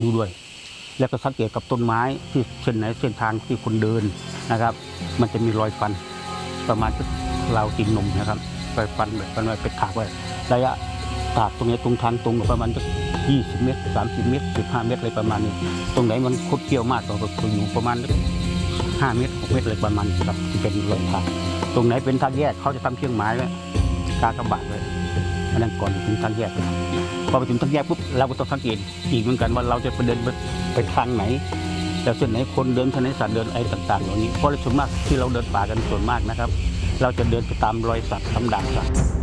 ดูด้วยแล้วก็สังเกตกับต้นไม้ที่เส้นไหนเส้นทางที่คนเดินนะครับมันจะมีรอยฟันประมาณเราตีนนมนะครับรอยฟันแบบมันเป็นถากไว้ระยะถากตรงนี้ตรงทางตรงประมาณ20 เมตร30 เมตร15 เมตรอะไรประมาณนี้ตรงไหนมันคดเกี่ยวมากก็อยู่ประมาณ5 เมตร6 เมตรอะไรประมาณนี้ครับเป็นรอยถากตรงไหนเป็นทางแยกเขาจะทำเครื่องหมายไว้กากบาทเลยอันนั้นก่อนถึงทางแยกพอไปถึงทางแยกปุ๊บเราก็ต้องสังเกตอีกเหมือนกันว่าเราจะไปเดินไปทางไหนแต่ส่วนไหนคนเดินทางไหนสัตว์เดินอะไรต่างๆเหล่านี้เพราะส่วนมากที่เราเดินป่ากันส่วนมากนะครับเราจะเดินไปตามรอยสัตว์ตามด่างสัตว์